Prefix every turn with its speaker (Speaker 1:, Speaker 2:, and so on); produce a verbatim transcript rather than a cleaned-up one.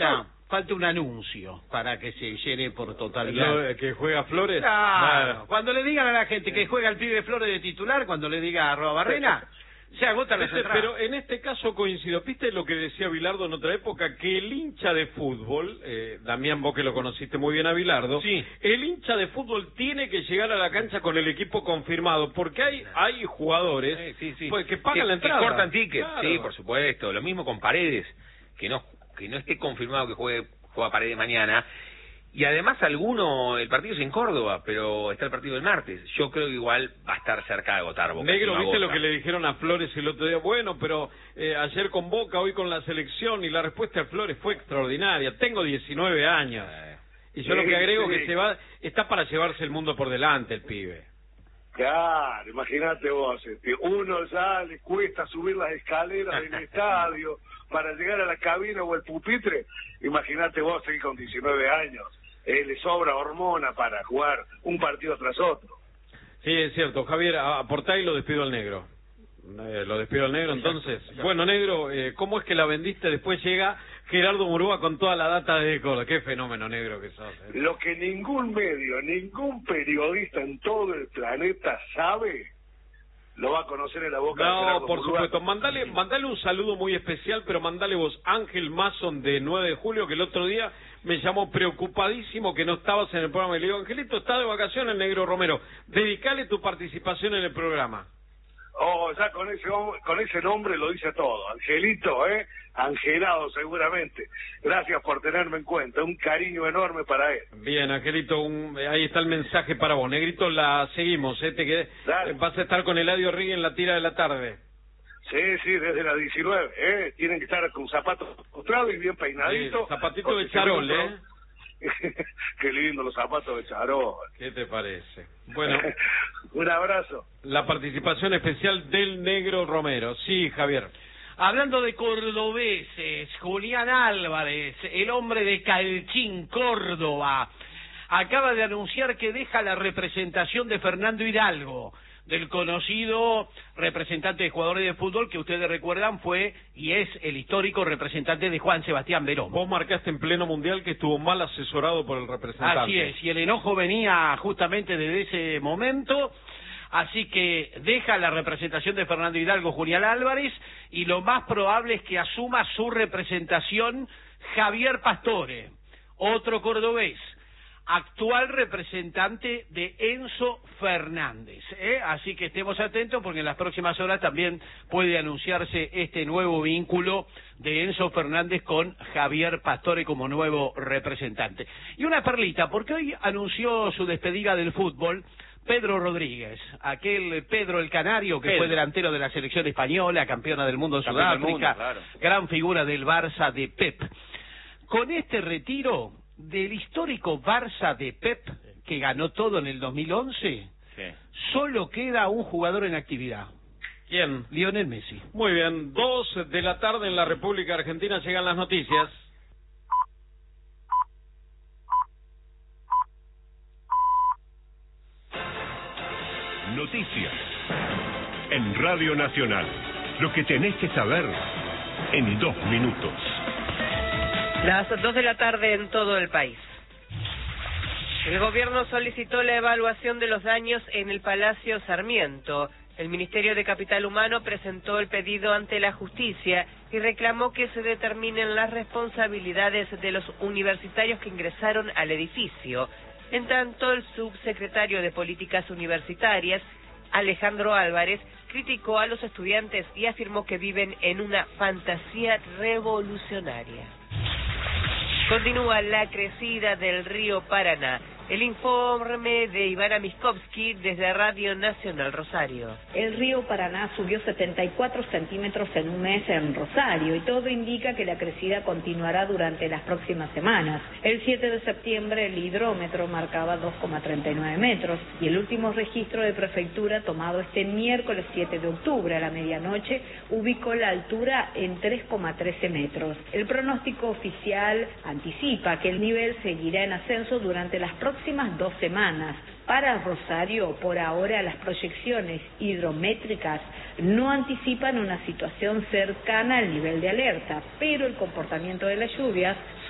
Speaker 1: falta, falta un anuncio para que se llene por totalidad.
Speaker 2: ¿Lo, que juega Flores?
Speaker 1: Claro,
Speaker 2: Claro.
Speaker 1: cuando le digan a la gente que juega el pibe Flores de titular, cuando le diga a Arroba Barrena, se agotan las entradas.
Speaker 2: Pero en este caso coincido. ¿Viste lo que decía Bilardo en otra época? Que el hincha de fútbol, eh, Damián, vos que lo conociste muy bien a Bilardo,
Speaker 1: sí.
Speaker 2: el hincha de fútbol tiene que llegar a la cancha con el equipo confirmado, porque hay hay jugadores
Speaker 3: sí, sí, sí.
Speaker 2: Pues, que pagan
Speaker 3: que,
Speaker 2: la entrada.
Speaker 3: Que cortan tickets,
Speaker 2: claro.
Speaker 3: sí, por supuesto. Lo mismo con Paredes, que no que no esté confirmado que juegue juega Paredes mañana. Y además alguno, el partido es en Córdoba, pero está el partido el martes. Yo creo que igual va a estar cerca de agotar Boca.
Speaker 2: Negro,
Speaker 3: no
Speaker 2: ¿viste
Speaker 3: agota.
Speaker 2: lo que le dijeron a Flores el otro día? Bueno, pero eh, ayer con Boca, hoy con la selección, y la respuesta de Flores fue extraordinaria. Tengo diecinueve años.
Speaker 3: Eh.
Speaker 2: Y yo
Speaker 4: sí,
Speaker 2: lo que agrego
Speaker 4: sí.
Speaker 2: que se va, está para llevarse el mundo por delante el pibe.
Speaker 4: Claro, imagínate vos, este, uno ya le cuesta subir las escaleras del estadio para llegar a la cabina o el pupitre. Imagínate vos seguir con diecinueve años. Eh, le sobra hormona para jugar un partido tras otro.
Speaker 2: Sí, es cierto. Javier, aportá y lo despido al negro. Eh, lo despido al negro, entonces. Bueno, negro, eh, ¿cómo es que la vendiste? Después llega Gerardo Murúa con toda la data de Córdoba. Qué fenómeno, negro, que sos. Eh.
Speaker 4: Lo que ningún medio, ningún periodista en todo el planeta sabe, lo va a conocer en la boca de
Speaker 2: No,
Speaker 4: Gerardo
Speaker 2: por
Speaker 4: Murúa.
Speaker 2: supuesto. Mandale, mandale un saludo muy especial, pero mandale vos, Ángel Mason de nueve de julio, que el otro día me llamó preocupadísimo que no estabas en el programa. Y le digo, Angelito, está de vacaciones el negro Romero. Dedicale tu participación en el programa.
Speaker 4: Oh, ya con ese hom- con ese nombre lo dice todo. Angelito, ¿eh? Angelado seguramente. Gracias por tenerme en cuenta. Un cariño enorme para él.
Speaker 2: Bien, Angelito, un, ahí está el mensaje para vos. Negrito, la seguimos, ¿eh? Te quedé,
Speaker 4: Dale.
Speaker 2: vas a estar con Eladio Rigui en la tira de la tarde.
Speaker 4: Sí, sí, desde las diecinueve, ¿eh? Tienen que estar con zapatos mostrados y bien peinaditos.
Speaker 2: Sí, zapatito
Speaker 4: porque
Speaker 2: de
Speaker 4: si
Speaker 2: charol,
Speaker 4: no,
Speaker 2: ¿eh?
Speaker 4: Qué lindo los zapatos de charol.
Speaker 2: ¿Qué te parece? Bueno,
Speaker 4: un abrazo.
Speaker 2: la participación especial del negro Romero. Sí, Javier.
Speaker 1: Hablando de cordobeses, Julián Álvarez, el hombre de Calchín, Córdoba, acaba de anunciar que deja la representación de Fernando Hidalgo, del conocido representante de jugadores de fútbol que ustedes recuerdan fue y es el histórico representante de Juan Sebastián Verón.
Speaker 2: Vos marcaste en pleno mundial que estuvo mal asesorado por el representante.
Speaker 1: Así es, y el enojo venía justamente desde ese momento, así que deja la representación de Fernando Hidalgo Julián Álvarez, y lo más probable es que asuma su representación Javier Pastore, otro cordobés, actual representante de Enzo Fernández, ¿eh? Así que estemos atentos porque en las próximas horas también puede anunciarse este nuevo vínculo de Enzo Fernández con Javier Pastore como nuevo representante. Y una perlita, porque hoy anunció su despedida del fútbol Pedro Rodríguez, aquel Pedro el Canario que
Speaker 3: Pedro.
Speaker 1: fue delantero de la selección española, campeona del mundo en
Speaker 3: Campeón del
Speaker 1: Sudáfrica,
Speaker 3: mundo, claro.
Speaker 1: gran figura del Barça de Pep. Con este retiro del histórico Barça de Pep, que ganó todo en el dos mil once,
Speaker 3: Sí.
Speaker 1: solo queda un jugador en actividad,
Speaker 2: ¿Quién?
Speaker 1: Lionel Messi.
Speaker 2: Muy bien, dos de la tarde en la República Argentina llegan las noticias.
Speaker 5: Noticias en Radio Nacional. Lo que tenés que saber en dos minutos.
Speaker 6: Las dos de la tarde en todo el país. El gobierno solicitó la evaluación de los daños en el Palacio Sarmiento. El Ministerio de Capital Humano presentó el pedido ante la justicia y reclamó que se determinen las responsabilidades de los universitarios que ingresaron al edificio. En tanto, el subsecretario de Políticas Universitarias, Alejandro Álvarez, criticó a los estudiantes y afirmó que viven en una fantasía revolucionaria. Continúa la crecida del río Paraná. El informe de Ivana Miskovsky desde Radio Nacional Rosario.
Speaker 7: El río Paraná subió setenta y cuatro centímetros en un mes en Rosario y todo indica que la crecida continuará durante las próximas semanas. El siete de septiembre el hidrómetro marcaba dos coma treinta y nueve metros y el último registro de prefectura tomado este miércoles siete de octubre a la medianoche ubicó la altura en tres coma trece metros. El pronóstico oficial anticipa que el nivel seguirá en ascenso durante las próximas dos semanas. Para Rosario, por ahora, las proyecciones hidrométricas no anticipan una situación cercana al nivel de alerta, pero el comportamiento de las lluvias